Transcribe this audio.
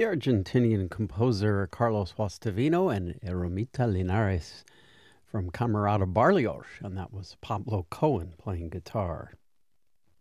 The Argentinian composer Carlos Guastavino and Eromita Linares from Camerata Barrios, and that was Pablo Cohen playing guitar.